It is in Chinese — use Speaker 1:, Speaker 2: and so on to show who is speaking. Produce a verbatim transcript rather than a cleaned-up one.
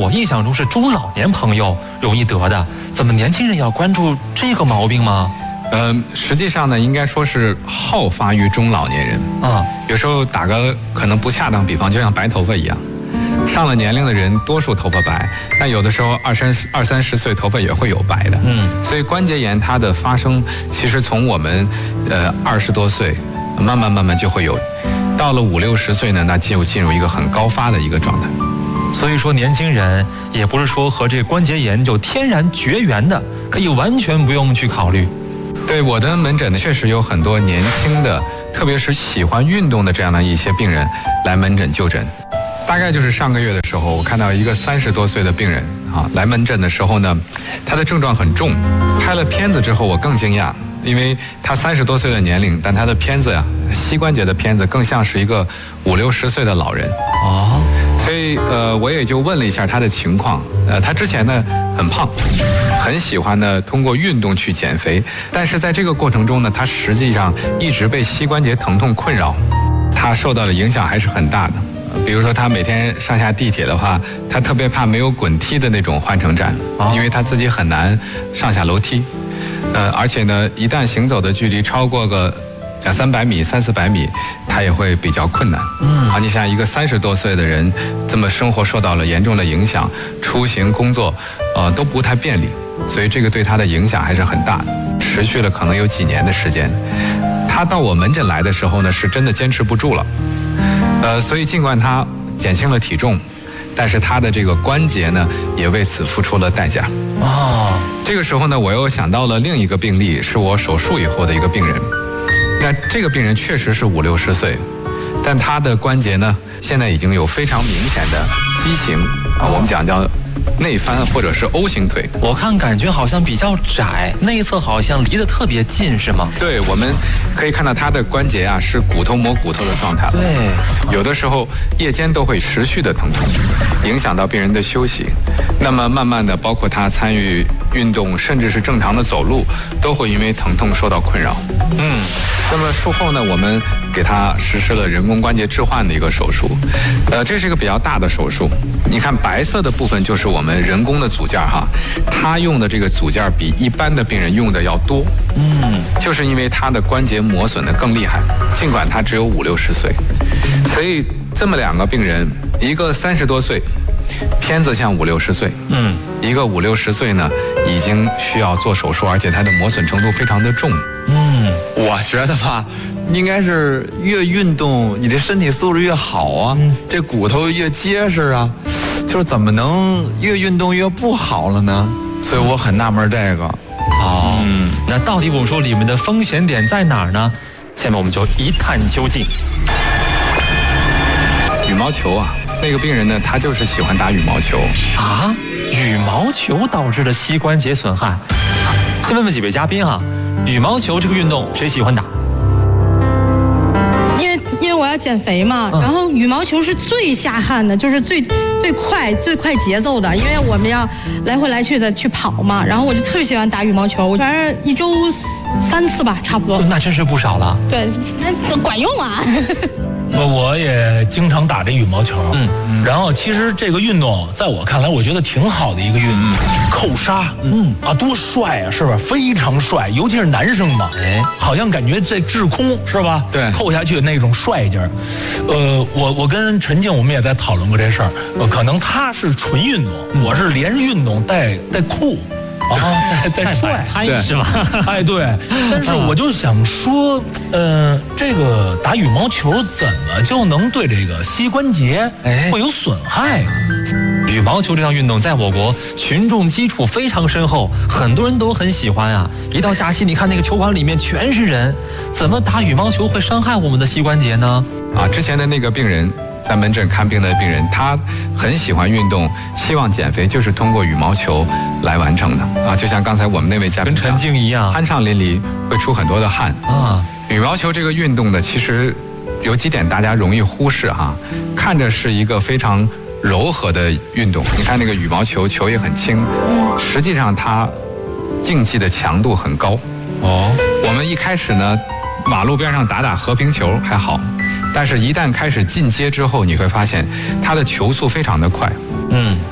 Speaker 1: 我印象中是中老年朋友容易得的，怎么年轻人也要关注这个毛病吗？
Speaker 2: 呃，实际上呢，应该说是好发于中老年人啊。有时候打个可能不恰当比方，就像白头发一样，上了年龄的人多数头发白，但有的时候二三十二三十岁头发也会有白的。嗯，所以关节炎它的发生，其实从我们呃二十多岁，慢慢慢慢就会有，到了五六十岁呢，那就进入一个很高发的一个状态。
Speaker 1: 所以说，年轻人也不是说和这个关节炎就天然绝缘的，可以完全不用去考虑。
Speaker 2: 对，我的门诊呢，确实有很多年轻的，特别是喜欢运动的这样的一些病人来门诊就诊。大概就是上个月的时候，我看到一个三十多岁的病人啊，来门诊的时候呢，他的症状很重。拍了片子之后，我更惊讶，因为他三十多岁的年龄，但他的片子呀、啊，膝关节的片子更像是一个五六十岁的老人。哦，所以呃，我也就问了一下他的情况。呃，他之前呢很胖，很喜欢呢通过运动去减肥，但是在这个过程中呢，他实际上一直被膝关节疼痛困扰，他受到的影响还是很大的。比如说他每天上下地铁的话，他特别怕没有滚梯的那种换乘站，因为他自己很难上下楼梯。呃，而且呢，一旦行走的距离超过个两三百米、三四百米，他也会比较困难。嗯，啊，你像一个三十多岁的人，这么生活受到了严重的影响，出行、工作，呃，都不太便利，所以这个对他的影响还是很大的，持续了可能有几年的时间。他到我门诊来的时候呢，是真的坚持不住了。呃，所以尽管他减轻了体重，但是他的这个关节呢，也为此付出了代价。哦，这个时候呢，我又想到了另一个病例，是我手术以后的一个病人。那这个病人确实是五六十岁，但他的关节呢，现在已经有非常明显的畸形啊，我们讲叫内翻或者是 O 型腿。
Speaker 1: 我看感觉好像比较窄，内侧好像离得特别近，是吗？
Speaker 2: 对，我们可以看到他的关节啊是骨头磨骨头的状态了。
Speaker 1: 对，
Speaker 2: 有的时候夜间都会持续的疼痛，影响到病人的休息。那么慢慢的，包括他参与运动，甚至是正常的走路，都会因为疼痛受到困扰。嗯，那么术后呢，我们给他实施了人工关节置换的一个手术。呃，这是一个比较大的手术。你看白色的部分就是我们人工的组件哈，他用的这个组件比一般的病人用的要多。嗯，就是因为他的关节磨损的更厉害，尽管他只有五六十岁，所以这么两个病人，一个三十多岁，片子像五六十岁，嗯，一个五六十岁呢，已经需要做手术，而且它的磨损程度非常的重。
Speaker 3: 嗯，我觉得吧，应该是越运动，你的身体素质越好啊，嗯、这骨头越结实啊，就是怎么能越运动越不好了呢？所以我很纳闷这个。
Speaker 1: 哦，嗯，那到底我们说里面的风险点在哪儿呢？下面我们就一探究竟。
Speaker 2: 羽毛球啊，那个病人呢，他就是喜欢打羽毛球
Speaker 1: 啊。羽毛球导致的膝关节损害。先问问几位嘉宾哈，羽毛球这个运动谁喜欢打？
Speaker 4: 因为因为我要减肥嘛，嗯、然后羽毛球是最下汗的，就是最最快最快节奏的，因为我们要来回来去的去跑嘛，然后我就特别喜欢打羽毛球，我反正一周三次吧，差不多。
Speaker 1: 那真是不少了。
Speaker 4: 对，那管用啊。
Speaker 5: 我我也经常打这羽毛球，嗯，嗯然后其实这个运动在我看来，我觉得挺好的一个运动，嗯、扣杀，嗯啊，多帅啊，是吧？非常帅，尤其是男生嘛，哎，好像感觉在滞空，是吧？
Speaker 2: 对，
Speaker 5: 扣下去那种帅劲儿。呃，我我跟陈静我们也在讨论过这事儿，呃，可能他是纯运动，嗯、我是连运动带带酷。啊，在帅
Speaker 1: 是吧？
Speaker 5: 哎，对，但是我就想说，呃，这个打羽毛球怎么就能对这个膝关节会有损害呢？
Speaker 1: 羽毛球这项运动在我国群众基础非常深厚，很多人都很喜欢啊。一到假期，你看那个球馆里面全是人，怎么打羽毛球会伤害我们的膝关节呢？
Speaker 2: 啊，之前的那个病人。在门诊看病的病人，他很喜欢运动，希望减肥，就是通过羽毛球来完成的啊。就像刚才我们那位嘉宾
Speaker 1: 跟陈静一样，
Speaker 2: 酣畅淋漓，会出很多的汗啊。羽毛球这个运动呢，其实有几点大家容易忽视哈。看着是一个非常柔和的运动，你看那个羽毛球球也很轻，实际上它竞技的强度很高哦。我们一开始呢，马路边上打打和平球还好。但是，一旦开始进阶之后，你会发现它的球速非常的快。嗯，